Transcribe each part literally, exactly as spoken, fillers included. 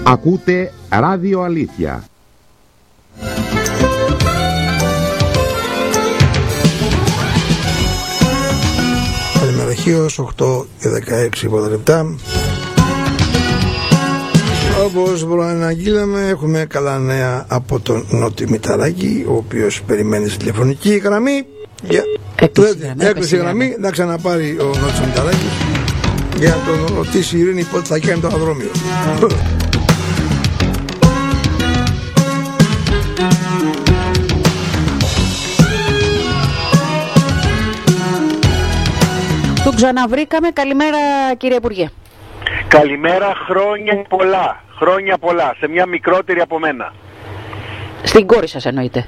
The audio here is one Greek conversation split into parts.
Ακούτε Ράδιο Αλήθεια. Καλημεραχείος, οκτώ και δεκαέξι πρώτα λεπτά. Όπως προαναγγείλαμε, έχουμε καλά νέα από τον Νότι Μηταράκη, ο οποίος περιμένει στη τηλεφωνική γραμμή. Για... Έκλεισε η γραμμή, να ξαναπάρει ο Νότης Μηταράκης για να τον ρωτήσει η Ειρήνη πότε θα κάνει το αναδρόμιο. Του ξαναβρήκαμε. Καλημέρα, κύριε Υπουργέ. Καλημέρα, χρόνια πολλά. Χρόνια πολλά. Σε μια μικρότερη από μένα. Στην κόρη σας εννοείται.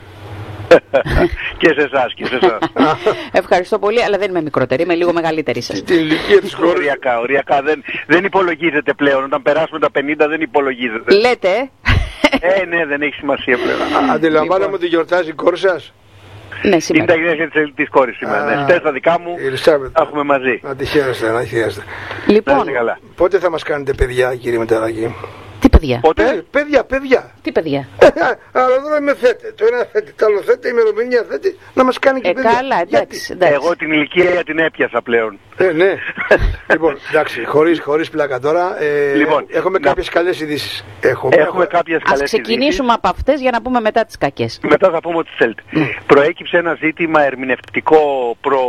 Και σε εσάς και σε εσάς. Ευχαριστώ πολύ, αλλά δεν είμαι μικρότερη, είμαι λίγο μεγαλύτερη σας. Την ηλικία της κόρης. Οριακά, οριακά δεν, δεν υπολογίζεται πλέον. Όταν περάσουμε τα πενήντα δεν υπολογίζεται. Λέτε. Ε, ναι, δεν έχει σημασία πλέον. Αντιλαμβάνομαι ότι γιορτάζει η κόρη σας. Ναι, σήμερα. Είναι τα γενέθλια της, της κόρης σήμερα. Ναι. Χτες τα δικά μου τα έχουμε μαζί. Να τη χαίρεστε, να τη χαίρεστε. Λοιπόν, πότε θα μας κάνετε παιδιά, κύριε Μηταράκη? τι παιδιά? Πότε? Ε, παιδιά, παιδιά. Τι παιδιά? Αεροδρόμιο θέτε. Το ένα θέτε, το άλλο θέτε, ημερομηνία θέτε. Να μας κάνει και Ε, παιδιά. καλά, εντάξει, εντάξει. Εγώ την ηλικία την έπιασα πλέον. Ε, ναι. Λοιπόν, εντάξει, χωρίς, χωρίς πλάκα τώρα. Ε, Λοιπόν, έχουμε να... κάποιες καλές ειδήσεις. Έχουμε, Έχουμε κάποιες Ας καλές ξεκινήσουμε ειδήσεις. από αυτές για να πούμε μετά τις κακές. Μετά θα πούμε ό,τι θέλετε. Προέκυψε ένα ζήτημα ερμηνευτικό προ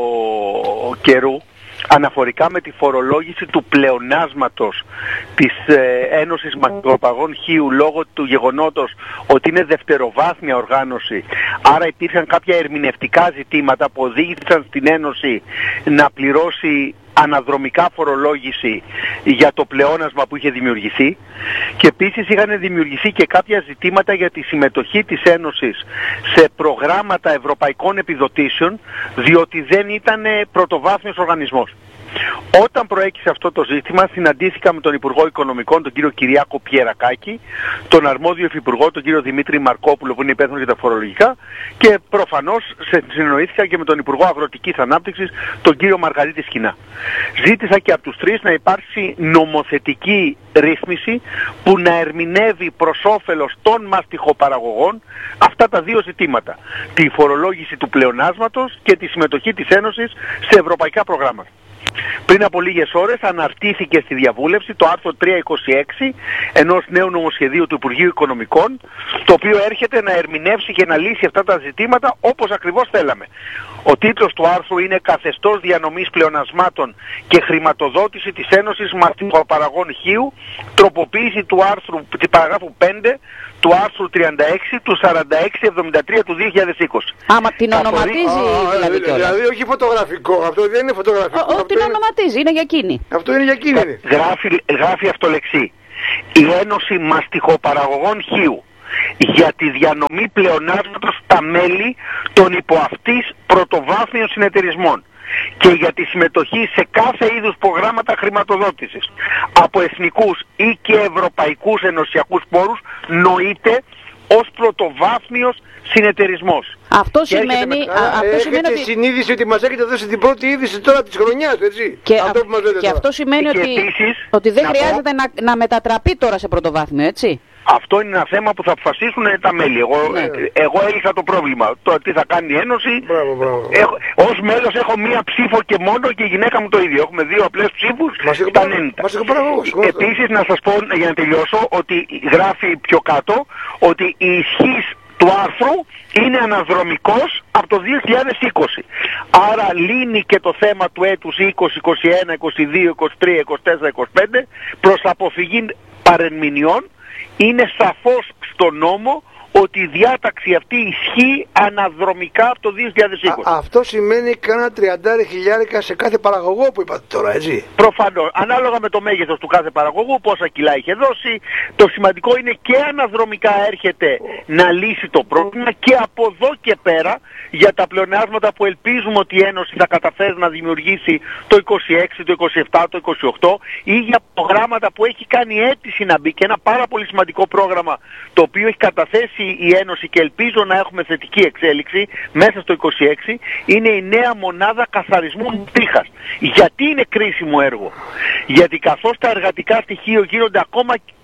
καιρού αναφορικά με τη φορολόγηση του πλεονάσματος της ε, Ένωσης Μακροπαγών Χίου λόγω του γεγονότος ότι είναι δευτεροβάθμια οργάνωση. Άρα υπήρχαν κάποια ερμηνευτικά ζητήματα που οδήγησαν στην Ένωση να πληρώσει αναδρομικά φορολόγηση για το πλεόνασμα που είχε δημιουργηθεί, και επίσης είχαν δημιουργηθεί και κάποια ζητήματα για τη συμμετοχή της Ένωσης σε προγράμματα ευρωπαϊκών επιδοτήσεων, διότι δεν ήταν πρωτοβάθμιος οργανισμός. Όταν προέκυψε αυτό το ζήτημα, συναντήθηκα με τον Υπουργό Οικονομικών, τον κύριο Κυριάκο Πιερακάκη, τον αρμόδιο υφυπουργό, τον κύριο Δημήτρη Μαρκόπουλο, που είναι υπεύθυνος για τα φορολογικά, και προφανώς συνεννοήθηκα και με τον Υπουργό Αγροτικής Ανάπτυξης, τον κύριο Μαργαρίτη Σκινά. Ζήτησα και από τους τρεις να υπάρξει νομοθετική ρύθμιση που να ερμηνεύει προς όφελος των μαστιχοπαραγωγών αυτά τα δύο ζητήματα. Τη φορολόγηση του πλεονάσματος και τη συμμετοχή της Ένωσης σε ευρωπαϊκά προγράμματα. Πριν από λίγες ώρες αναρτήθηκε στη διαβούλευση το άρθρο τριακόσια είκοσι έξι ενός νέου νομοσχεδίου του Υπουργείου Οικονομικών, το οποίο έρχεται να ερμηνεύσει και να λύσει αυτά τα ζητήματα όπως ακριβώς θέλαμε. Ο τίτλος του άρθρου είναι «Καθεστώς διανομής πλεονασμάτων και χρηματοδότηση της Ένωσης Μαστιχοπαραγών Χίου, τροποποίηση του άρθρου της παραγράφου πέντε του άρθρου τριάντα έξι του σαράντα έξι εβδομήντα τρία του δύο χιλιάδες είκοσι». Άμα την ονοματίζει δηλαδή κιόλας. Δηλαδή όχι φωτογραφικό, αυτό δεν είναι φωτογραφικό. Ο, την ονοματίζει, είναι για εκείνη. Αυτό είναι για εκείνη. Γράφει, γράφει αυτολεξί. Η Ένωση Μαστιχοπαραγωγών Χίου για τη διανομή πλεονάσματος στα μέλη των υποαυτής πρωτοβάθμιων συνεταιρισμών και για τη συμμετοχή σε κάθε είδους προγράμματα χρηματοδότησης από εθνικούς ή και ευρωπαϊκούς ενωσιακούς πόρους νοείται ως πρωτοβάθμιος συνεταιρισμός. Αυτό σημαίνει, με... α, αυτό έχετε σημαίνει ότι... συνείδηση ότι μας έχετε δώσει την πρώτη είδηση τώρα της χρονιάς, έτσι. Και, αυτό, που μας λέτε και τώρα. αυτό σημαίνει και ότι, επίσης, ότι δεν να χρειάζεται πω... να, να μετατραπεί τώρα σε πρωτοβάθμιο, έτσι. Αυτό είναι ένα θέμα που θα αποφασίσουν τα μέλη. Εγώ, ναι. εγώ έλυσα το πρόβλημα. Το τι θα κάνει η Ένωση. Μπράβο, μπράβο. Έχω, ως μέλος έχω μία ψήφο και μόνο, και η γυναίκα μου το ίδιο. Έχουμε δύο απλές ψήφους στα ενενήντα. Επίσης να σας πω, για να τελειώσω, ότι γράφει πιο κάτω ότι η ισχύς του άρθρου είναι αναδρομικός από το δύο χιλιάδες είκοσι. Άρα λύνει και το θέμα του έτους είκοσι, είκοσι ένα, είκοσι δύο, είκοσι τρία, είκοσι τέσσερα, είκοσι πέντε προς αποφυγή παρεμηνιών. Είναι σαφώς στο νόμο ότι η διάταξη αυτή ισχύει αναδρομικά από το δύο χιλιάδες είκοσι. Α, αυτό σημαίνει κάνα τριάντα χιλιάρικα σε κάθε παραγωγό που είπατε τώρα, έτσι. Προφανώς, ανάλογα με το μέγεθος του κάθε παραγωγού, πόσα κιλά είχε δώσει. Το σημαντικό είναι και αναδρομικά έρχεται να λύσει το πρόβλημα, και από εδώ και πέρα για τα πλεονάσματα που ελπίζουμε ότι η Ένωση θα καταφέρει να δημιουργήσει το είκοσι έξι, το είκοσι επτά, το είκοσι οκτώ, ή για προγράμματα που έχει κάνει αίτηση να μπει, και ένα πάρα πολύ σημαντικό πρόγραμμα το οποίο έχει καταθέσει η Ένωση και ελπίζω να έχουμε θετική εξέλιξη μέσα στο είκοσι έξι, είναι η νέα μονάδα καθαρισμού τρίχας. Γιατί είναι κρίσιμο έργο? Γιατί καθώς τα εργατικά στοιχεία γίνονται ακόμα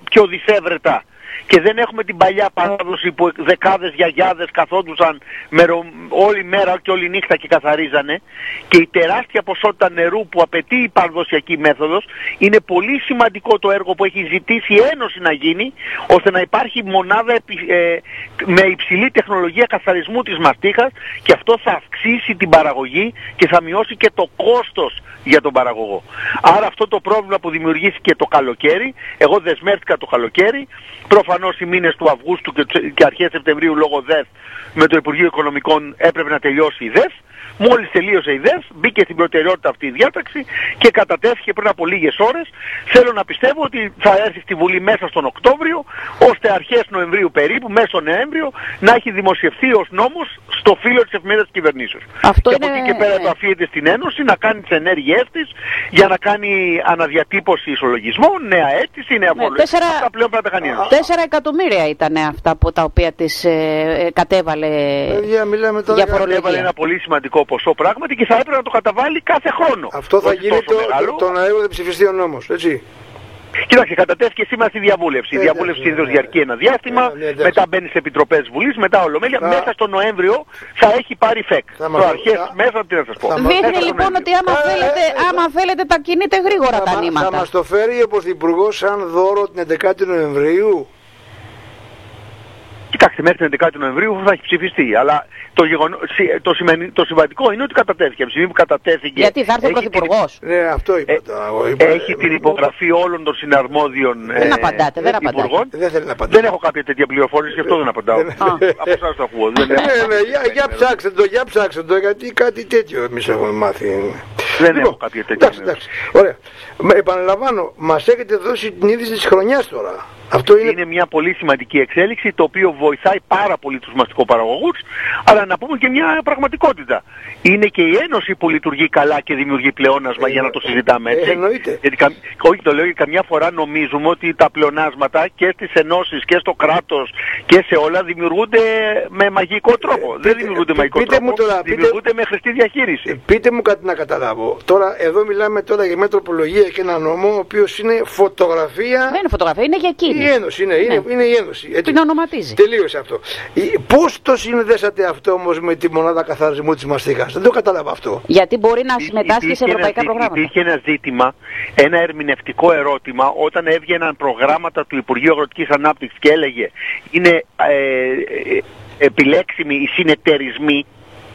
πιο δισεύρετα. Και δεν έχουμε την παλιά παράδοση που δεκάδες γιαγιάδες καθόντουσαν μερο, όλη μέρα και όλη νύχτα και καθαρίζανε, και η τεράστια ποσότητα νερού που απαιτεί η παραδοσιακή μέθοδος. Είναι πολύ σημαντικό το έργο που έχει ζητήσει η Ένωση να γίνει, ώστε να υπάρχει μονάδα επι, ε, με υψηλή τεχνολογία καθαρισμού της μαστίχας, και αυτό θα αυξήσει την παραγωγή και θα μειώσει και το κόστος για τον παραγωγό. Άρα αυτό το πρόβλημα που δημιουργήθηκε το καλοκαίρι, εγώ δεσμεύτηκα το καλοκαίρι, προφανώς οι μήνες του Αυγούστου και αρχές Σεπτεμβρίου λόγω ΔΕΘ με το Υπουργείο Οικονομικών έπρεπε να τελειώσει η ΔΕΘ. Μόλις τελείωσε η ΔΕΘ, μπήκε στην προτεραιότητα αυτή η διάταξη και κατατέθηκε πριν από λίγες ώρες. Θέλω να πιστεύω ότι θα έρθει στη Βουλή μέσα στον Οκτώβριο, ώστε αρχές Νοεμβρίου περίπου, μέσω Νοέμβριο, να έχει δημοσιευθεί ως νόμος στο φύλλο της εφημερίδας της κυβερνήσεως. Αυτό και από είναι... εκεί και πέρα το αφήνεται στην Ένωση να κάνει τις ενέργειές της για να κάνει αναδιατύπωση ισολογισμών, νέα αίτηση, νέα φορολογία. Ναι, τέσσερα... Αυτά πλέον πρέπει να κάνει. Τέσσερα εκατομμύρια ήταν αυτά από τα οποία της ε, κατέβαλε yeah, για φορολογία. Κατέβαλε ένα πολύ σημαντικό ποσό πράγματι και θα έπρεπε να το καταβάλει κάθε χρόνο. Αυτό θα γίνει το, το, το να δεν ψηφιστεί ο νόμος, έτσι. Κοίταξε, κατατέθηκε σήμερα στη διαβούλευση. Η διαβούλευση συνήθως διαρκεί ένα διάστημα, μετά μπαίνει σε επιτροπές Βουλής, μετά ολομέλεια. Θα... Μέσα στο Νοέμβριο θα έχει πάρει φεκ. Το αρχές θα... μέσα, τι να σας πω. Δείχνει λοιπόν ότι άμα, ε, θέλετε, ε, ε, άμα θέλετε τα κινείτε γρήγορα θα, τα νήματα. Θα μας το φέρει ο Πρωθυπουργός σαν δώρο την έντεκα Νοεμβρίου. Κοιτάξτε, μέχρι την έντεκα Νοεμβρίου θα έχει ψηφιστεί, αλλά το, γεγονό, το, σημαίνει, το σημαντικό είναι ότι κατατέθηκε. Από τη στιγμή που κατατέθηκε... Γιατί θα έρθει ο Πρωθυπουργός. Την... Ναι, αυτό είπα. Ε, είπα έχει ε, την υπογραφή όλων των συναρμόδιων δεν ε, απαντάτε, δεν υπουργών. Δεν, θέλει να απαντάτε. Δεν έχω κάποια τέτοια πληροφόρηση, γι' αυτό δεν απαντάω. Από εσάς το ακούω. Για ψάξτε το, για ψάξτε το, γιατί κάτι τέτοιο εμείς έχουμε μάθει. Δεν έχω κάποια τέτοια. Ωραία. Επαναλαμβάνω, μας έχετε δώσει την είδηση της χρονιάς τώρα. Αυτό είναι... είναι μια πολύ σημαντική εξέλιξη, το οποίο βοηθάει πάρα πολύ τους μαστικοπαραγωγούς, αλλά να πούμε και μια πραγματικότητα. Είναι και η Ένωση που λειτουργεί καλά και δημιουργεί πλεόνασμα ε, για να το συζητάμε έτσι. Ε, εννοείται. Γιατί, κα... όχι το λέω, καμιά φορά νομίζουμε ότι τα πλεονάσματα και στις ενώσεις και στο κράτος και σε όλα δημιουργούνται με μαγικό τρόπο. Ε, Δεν δημιουργούνται με μαγικό πείτε τρόπο, μου τώρα, δημιουργούνται πείτε... με χρηστή διαχείριση. Πείτε μου κάτι να καταλάβω. Τώρα εδώ μιλάμε τώρα για μια τροπολογία και ένα νόμο, ο οποίος είναι φωτογραφία... Δεν είναι φωτογραφία, είναι για εκείνη. Η Ένωση, είναι, είναι, ναι. είναι η Ένωση. Έτσι. Την ονοματίζει. Τελείωσε αυτό. Πώς το συνδέσατε αυτό όμως με τη μονάδα καθαρισμού της μαστίχας? Δεν το κατάλαβα αυτό. Γιατί μπορεί να συμμετάσχει σε ευρωπαϊκά ένα, προγράμματα. Υπήρχε ένα ζήτημα, ένα ερμηνευτικό ερώτημα, όταν έβγαιναν προγράμματα του Υπουργείου Αγροτικής Ανάπτυξης και έλεγε είναι ε, ε, επιλέξιμοι οι συνεταιρισμοί.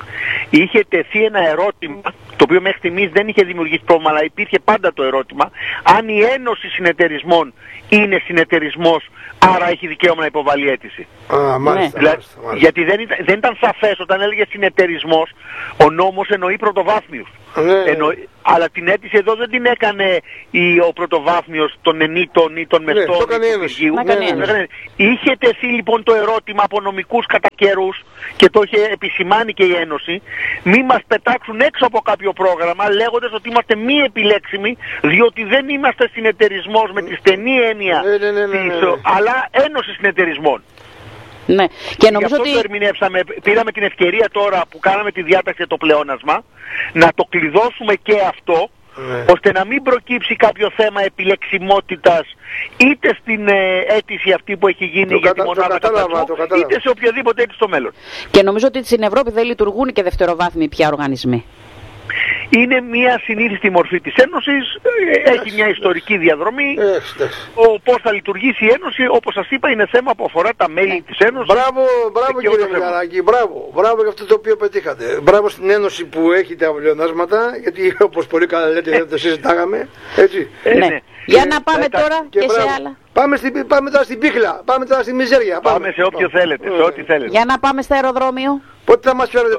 Είχε τεθεί ένα ερώτημα, το οποίο μέχρι στιγμής δεν είχε δημιουργήσει πρόβλημα, αλλά υπήρχε πάντα το ερώτημα, αν η Ένωση Συνεταιρισμών είναι συνεταιρισμός, άρα έχει δικαίωμα να υποβάλει αίτηση. Α, μάλιστα, ναι. μάλιστα, μάλιστα. Γιατί δεν ήταν, δεν ήταν σαφές όταν έλεγε συνεταιρισμός, ο νόμος εννοεί πρωτοβάθμιους. Ναι. Εννοεί, αλλά την αίτηση εδώ δεν την έκανε η, ο πρωτοβάθμιος των ενήτων ή των μεστών ναι, ή του Υπουργείου. Ναι, ναι, ναι. Είχε τεθεί λοιπόν το ερώτημα από νομικούς κατά καιρούς και το είχε επισημάνει και η Ένωση, μη μας πετάξουν έξω από κάποιο πρόγραμμα λέγοντας ότι είμαστε μη επιλέξιμοι, διότι δεν είμαστε συνεταιρισμός με τη στενή έννοια ναι, ναι, ναι, ναι, ναι. της, αλλά Ένωση Συνεταιρισμών. Ναι. Και νομίζω αυτό ότι... το ερμηνεύσαμε, πήραμε την ευκαιρία τώρα που κάναμε τη διάταξη για το πλεόνασμα, να το κλειδώσουμε και αυτό, ναι. ώστε να μην προκύψει κάποιο θέμα επιλεξιμότητας είτε στην ε, αίτηση αυτή που έχει γίνει το για κατα... τη μονάδα καταστροφή, είτε σε οποιαδήποτε αίτηση στο μέλλον. Και νομίζω ότι στην Ευρώπη δεν λειτουργούν και δευτεροβάθμιοι πια οργανισμοί. Είναι μια συνήθιστη μορφή της Ένωσης, έχει μια ιστορική διαδρομή. Ο πώς θα λειτουργήσει η Ένωση, όπως σας είπα, είναι θέμα που αφορά τα μέλη της Ένωσης. Μπράβο, μπράβο κύριε Μιλαράκη, μπράβο, μπράβο για αυτό το οποίο πετύχατε. Μπράβο στην Ένωση που έχει τα πλεονάσματα, γιατί όπως πολύ καλά λέτε δεν το συζητάγαμε, έτσι. Ε, ναι. Ναι. Για να πάμε ε, τώρα και, και σε άλλα. Πάμε, στην, πάμε τώρα στην πίχλα, πάμε τώρα στη μιζέρια. Πάμε, πάμε σε όποιο θέλετε, σε ό,τι θέλετε. Για να πάμε στο αεροδρόμιο. Πότε θα μας φέρετε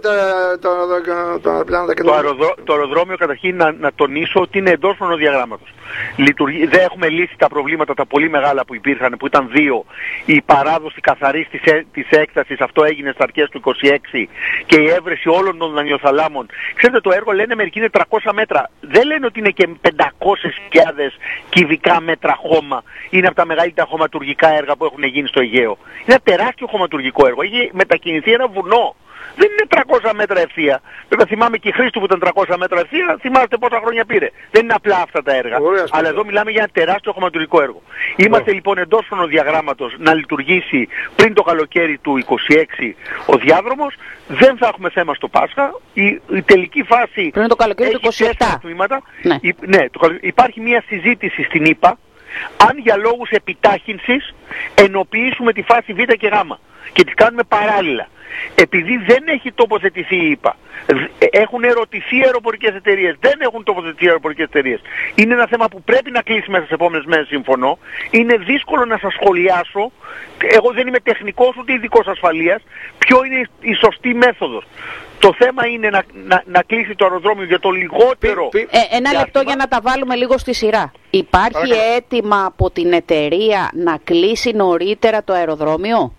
το αεροπλάνο? Το, αεροδρό, το αεροδρόμιο καταρχήν να, να τονίσω ότι είναι εντός χρονοδιαγράμματος. Λειτουργεί, δεν έχουμε λύσει τα προβλήματα τα πολύ μεγάλα που υπήρχαν, που ήταν δύο. Η παράδοση καθαρής της, της έκτασης, αυτό έγινε στα αρχές του είκοσι έξι, και η έβρεση όλων των δανειοθαλάμων. Ξέρετε, το έργο λένε μερικοί είναι τριακόσια μέτρα. Δεν λένε ότι είναι και πεντακόσιες χιλιάδες κυβικά μέτρα χώμα. Είναι από τα μεγαλύτερα χωματουργικά έργα που έχουν γίνει στο Αιγαίο. Είναι ένα τεράστιο χωματουργικό έργο. Έχει μετακινηθεί ένα βουνό δεν είναι τριακόσια μέτρα ευθεία. Βέβαια θυμάμαι και η Χρήστου που ήταν τριακόσια μέτρα ευθεία, θυμάστε πόσα χρόνια πήρε. Δεν είναι απλά αυτά τα έργα. Ωραία, αλλά εδώ μιλάμε για ένα τεράστιο χωματουργικό έργο. Είμαστε λοιπόν εντός χρονοδιαγράμματος να λειτουργήσει πριν το καλοκαίρι του είκοσι έξι ο διάδρομος. Δεν θα έχουμε θέμα στο Πάσχα. Η, η τελική φάση πριν το καλοκαίρι του είκοσι επτά. Τμήματα. Ναι. Η, ναι, το, υπάρχει μια συζήτηση στην ΙΠΑ αν για λόγους επιτάχυνσης ενοποιήσουμε τη φάση Β και Γ και τις κάνουμε παράλληλα. Επειδή δεν έχει τοποθετηθεί η ΙΠΑ, έχουν ερωτηθεί αεροπορικές εταιρείες, δεν έχουν τοποθετηθεί αεροπορικές εταιρείες. Είναι ένα θέμα που πρέπει να κλείσει μέσα στις επόμενες μέρες, συμφωνώ. Είναι δύσκολο να σας σχολιάσω, εγώ δεν είμαι τεχνικός ούτε ειδικός ασφαλείας, ποιο είναι η σωστή μέθοδος. Το θέμα είναι να, να, να κλείσει το αεροδρόμιο για το λιγότερο... Ε, ένα λεπτό για να τα βάλουμε λίγο στη σειρά. Υπάρχει Παρακαλώ. αίτημα από την εταιρεία να κλείσει νωρίτερα το αεροδρόμιο?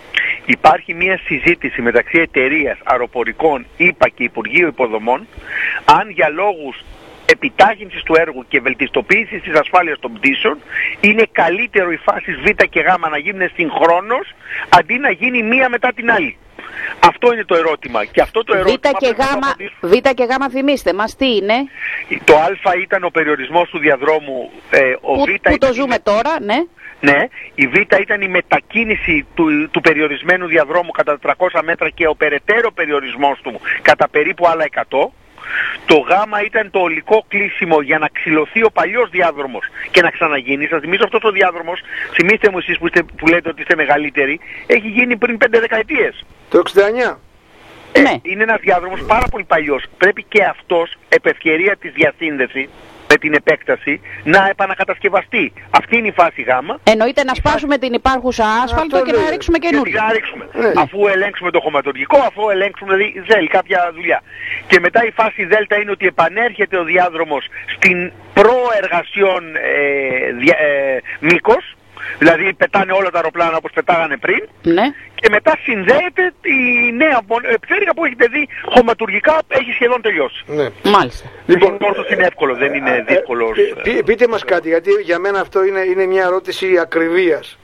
Υπάρχει μια συζήτηση μεταξύ εταιρείας αεροπορικών, ΙΠΑ και Υπουργείου Υποδομών, αν για λόγους επιτάχυνσης του έργου και βελτιστοποίησης της ασφάλειας των πτήσεων είναι καλύτερο οι φάσεις Β και Γ να γίνουν συγχρόνως αντί να γίνει μία μετά την άλλη. Αυτό είναι το ερώτημα. Και αυτό το ερώτημα Β και Γ, Β και Γ θυμίστε μας τι είναι? Το Α ήταν ο περιορισμός του διαδρόμου. Ε, ο Που, Β που το ήταν ζούμε η... τώρα, ναι. Ναι, η Β ήταν η μετακίνηση του, του περιορισμένου διαδρόμου κατά τριακόσια μέτρα και ο περαιτέρω περιορισμός του κατά περίπου άλλα εκατό. Το Γ ήταν το ολικό κλείσιμο για να ξυλωθεί ο παλιός διάδρομος και να ξαναγίνει. Σας θυμίζω αυτός ο διάδρομος, θυμίστε μου εσείς που, είστε, που λέτε ότι είστε μεγαλύτεροι, έχει γίνει πριν πέντε δεκαετίες. Το εξήντα εννιά. Ε, Ναι. Είναι ένας διάδρομος πάρα πολύ παλιός. Πρέπει και αυτός, επ' ευκαιρία της διασύνδεσης με την επέκταση, να επανακατασκευαστεί. Αυτή είναι η φάση Γ. Εννοείται να σπάσουμε την υπάρχουσα άσφαλτο Αυτό και να λέει. ρίξουμε Και καινούργιο. να ρίξουμε. Ναι. Αφού ελέγξουμε το χωματουργικό, αφού ελέγξουμε, δηλαδή θέλει κάποια δουλειά. Και μετά η φάση Δ είναι ότι επανέρχεται ο διάδρομος στην προεργασιών ε, δια, ε, μήκος, δηλαδή πετάνε όλα τα αεροπλάνα όπως πετάγανε πριν. Ναι. Και μετά συνδέεται η νέα πτέρυγα που έχετε δει χωματουργικά έχει σχεδόν τελειώσει. Ναι. Μάλιστα. Λοιπόν, όρθος είναι εύκολο, δεν είναι δύσκολο. Ε, πεί- πείτε μας κάτι, γιατί για μένα αυτό είναι, είναι μια ερώτηση ακριβίας.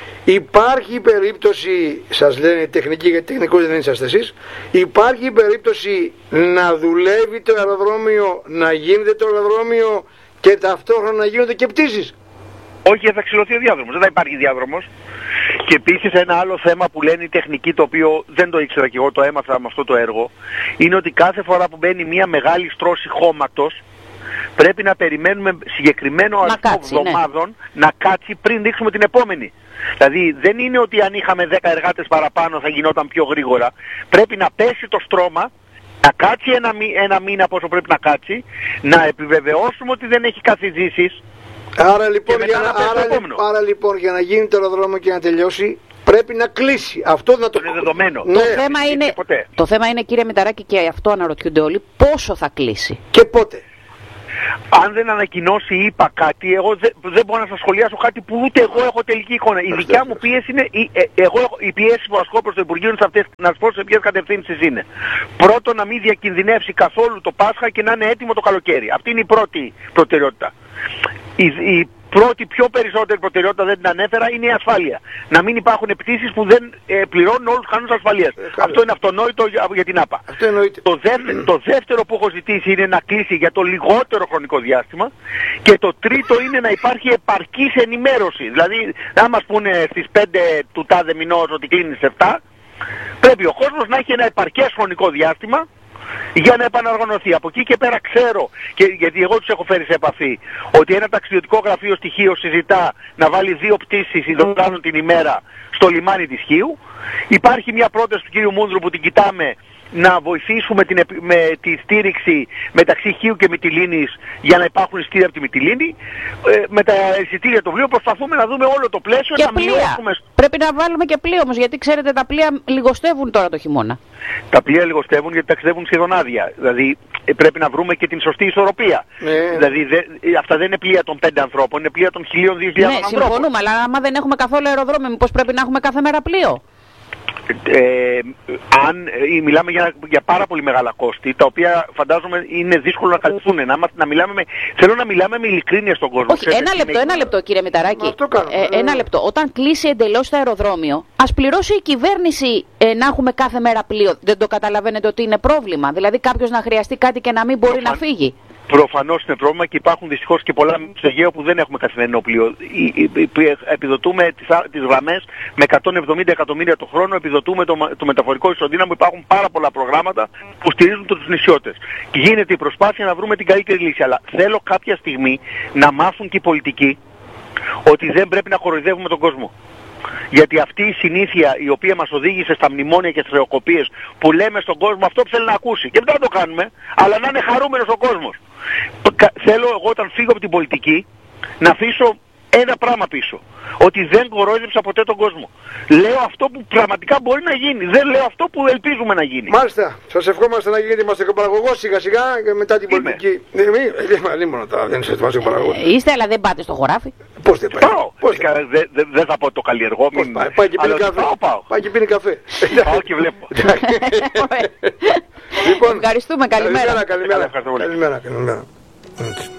Υπάρχει περίπτωση, σας λένε οι τεχνικοί, γιατί τεχνικός δεν είσαστε εσείς, υπάρχει περίπτωση να δουλεύει το αεροδρόμιο, να γίνεται το αεροδρόμιο και ταυτόχρονα να γίνονται και πτήσεις? Όχι, θα ξυλωθεί ο διάδρομος, δεν θα υπάρχει διάδρομος. Και επίσης ένα άλλο θέμα που λένε οι τεχνικοί, το οποίο δεν το ήξερα και εγώ, το έμαθα με αυτό το έργο, είναι ότι κάθε φορά που μπαίνει μια μεγάλη στρώση χώματος, πρέπει να περιμένουμε συγκεκριμένο αριθμό κάτσει, εβδομάδων ναι. να κάτσει πριν δείξουμε την επόμενη. Δηλαδή δεν είναι ότι αν είχαμε δέκα εργάτες παραπάνω θα γινόταν πιο γρήγορα. Πρέπει να πέσει το στρώμα, να κάτσει ένα, μη, ένα μήνα πόσο πρέπει να κάτσει, να επιβεβαιώσουμε ότι δεν έχει καθιζήσεις. Άρα λοιπόν, για να, να άρα, άρα λοιπόν για να γίνει το αεροδρόμιο και να τελειώσει πρέπει να κλείσει. Αυτό να το είναι δεδομένο. Ναι. Το, θέμα είναι, ποτέ. το θέμα είναι, κύριε Μηταράκη, και αυτό αναρωτιούνται όλοι, πόσο θα κλείσει? Και πότε? Αν δεν ανακοινώσει ή είπα κάτι, εγώ δεν, δεν μπορώ να σας σχολιάσω κάτι που ούτε εγώ έχω τελική εικόνα. Η δικιά μου πίεση είναι, η, ε, εγώ, έχω- η πίεση που ασκώ προς το Υπουργείο είναι σε αυτές, να σας πω σε ποιες κατευθύνσεις είναι. Πρώτον, να μην διακινδυνεύσει καθόλου το Πάσχα και να είναι έτοιμο το καλοκαίρι. Αυτή είναι η πρώτη προτεραιότητα. Η, η πρώτη πιο περισσότερη προτεραιότητα, δεν την ανέφερα, είναι η ασφάλεια. Να μην υπάρχουν πτήσεις που δεν ε, πληρώνουν όλους τους κανόνες ασφαλείας. Αυτό είναι αυτονόητο για, για την ΑΠΑ. Αυτό εννοείται. Το δεύτερο, το δεύτερο που έχω ζητήσει είναι να κλείσει για το λιγότερο χρονικό διάστημα και το τρίτο είναι να υπάρχει επαρκής ενημέρωση. Δηλαδή, να μας πούνε στις πέντε του τάδε μηνός ότι κλείνει στις επτά, πρέπει ο κόσμος να έχει ένα επαρκές χρονικό διάστημα για να επαναργανωθεί. Από εκεί και πέρα ξέρω, και, γιατί εγώ τους έχω φέρει σε επαφή, ότι ένα ταξιδιωτικό γραφείο στη Χίο συζητά να βάλει δύο πτήσεις ιδρυτάνων την ημέρα στο λιμάνι της Χίου. Υπάρχει μια πρόταση του κύριου Μούνδρου που την κοιτάμε, να βοηθήσουμε την, επι- με τη στήριξη μεταξύ Χίου και Μυτιλήνης για να υπάρχουν εισιτήρια από τη Μυτιλήνη. Ε, με τα εισιτήρια του πλοίου προσπαθούμε να δούμε όλο το πλαίσιο, Και να πλοία. μειώσουμε. Πρέπει να βάλουμε και πλοίο όμως, γιατί ξέρετε τα πλοία λιγοστεύουν τώρα το χειμώνα. Τα πλοία λιγοστεύουν γιατί ταξιδεύουν σχεδόν άδεια. Δηλαδή ε, πρέπει να βρούμε και την σωστή ισορροπία. Ναι. Δηλαδή δε, ε, αυτά δεν είναι πλοία των πέντε ανθρώπων, είναι πλοία των χιλίων δύο χιλιάδων Ναι, ανθρώπων. συμφωνούμε, αλλά άμα δεν έχουμε καθόλου αεροδρόμιο, μήπως πρέπει να έχουμε κάθε μέρα πλοίο? ε, αν ε, μιλάμε για, για πάρα πολύ μεγάλα κόστη, τα οποία φαντάζομαι είναι δύσκολο να καλυφθούν. Να, να μιλάμε με, θέλω να μιλάμε με ειλικρίνεια στον κόσμο. Όχι, ξέρετε, ένα λεπτό, ένα λεπτό κύριε Μηταράκη. Ε, ένα λεπτό. Όταν κλείσει εντελώς το αεροδρόμιο, ας πληρώσει η κυβέρνηση ε, να έχουμε κάθε μέρα πλοίο. Δεν το καταλαβαίνετε ότι είναι πρόβλημα? Δηλαδή κάποιος να χρειαστεί κάτι και να μην μπορεί Προφαν... να φύγει. Προφανώς είναι πρόβλημα και υπάρχουν δυστυχώς και πολλά στο Αιγαίο που δεν έχουμε καθημερινό πλοίο. Επιδοτούμε τις γραμμές με εκατόν εβδομήντα εκατομμύρια το χρόνο, επιδοτούμε το, το μεταφορικό ισοδύναμο, υπάρχουν πάρα πολλά προγράμματα που στηρίζουν τους νησιώτες. Και γίνεται η προσπάθεια να βρούμε την καλύτερη λύση. Αλλά θέλω κάποια στιγμή να μάθουν και οι πολιτικοί ότι δεν πρέπει να κοροϊδεύουμε τον κόσμο. Γιατί αυτή η συνήθεια η οποία μας οδήγησε στα μνημόνια και στις χρεοκοπίες που λέμε στον κόσμο αυτό που θέλει να ακούσει. Και δεν το κάνουμε, αλλά να είναι χαρούμενος ο κόσμος. Θέλω εγώ όταν φύγω από την πολιτική να αφήσω ένα πράγμα πίσω. Ότι δεν κορόιδεψα ποτέ τον κόσμο. Λέω αυτό που πραγματικά μπορεί να γίνει. Δεν λέω αυτό που ελπίζουμε να γίνει. Μάλιστα. Σας ευχόμαστε να γίνετε είμαστε παραγωγός σιγά σιγά και μετά την πολιτική. Είμαι τώρα, δεν είστε μας παραγωγός. Είστε, αλλά δεν πάτε στο χωράφι. Πώς δεν πάει? Δεν θα πω το καλλιεργώ. Πάει και πίνει καφέ. Πάει και πίνει καφέ. Πάω και βλέπω. Ευχαριστούμε. Καλημέρα. Καλημέρα.